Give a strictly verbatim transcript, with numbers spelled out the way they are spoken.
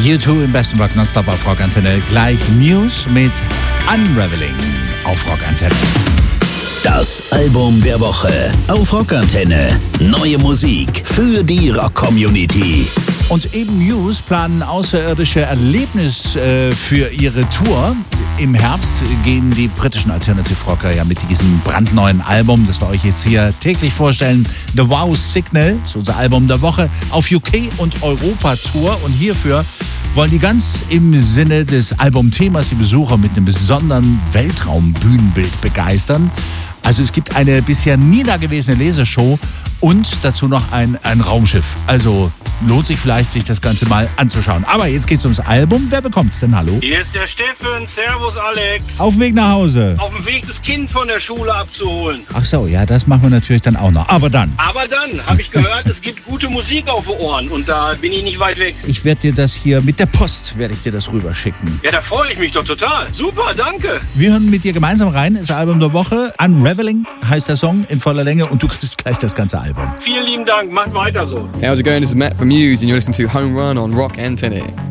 U zwei im besten Rock nonstop auf Rock Antenne. Gleich News mit Unraveling auf Rock Antenne. Das Album der Woche auf Rock Antenne. Neue Musik für die Rock-Community. Und eben News planen außerirdische Erlebnis äh, für ihre Tour. Im Herbst gehen die britischen Alternative Rocker ja mit diesem brandneuen Album, das wir euch jetzt hier täglich vorstellen, The Wow Signal, das ist unser Album der Woche, auf U K und Europa-Tour. Und hierfür wollen die ganz im Sinne des Albumthemas die Besucher mit einem besonderen Weltraumbühnenbild begeistern. Also es gibt eine bisher nie dagewesene Lasershow und dazu noch ein, ein Raumschiff. Also lohnt sich vielleicht, sich das Ganze mal anzuschauen. Aber jetzt geht's ums Album. Wer bekommt's denn? Hallo? Hier ist der Steffen. Servus, Alex. Auf dem Weg nach Hause. Auf dem Weg, das Kind von der Schule abzuholen. Ach so, ja, das machen wir natürlich dann auch noch. Aber dann. Aber dann habe ich gehört, es gibt gute Musik auf den Ohren und da bin ich nicht weit weg. Ich werde dir das hier mit der Post, werde ich dir das rüberschicken. Ja, da freue ich mich doch total. Super, danke. Wir hören mit dir gemeinsam rein. Das Album der Woche. Unraveling heißt der Song in voller Länge und du kriegst gleich das ganze Album. Vielen lieben Dank. Macht weiter so. How's it going? This is Matt from Muse and you're listening to Home Run on Rock Antenne.